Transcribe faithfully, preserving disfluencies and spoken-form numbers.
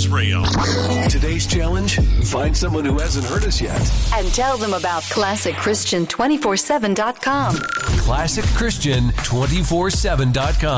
Israel. Today's challenge, find someone who hasn't heard us yet. And tell them about classic christian two forty-seven dot com. classic christian two forty-seven dot com.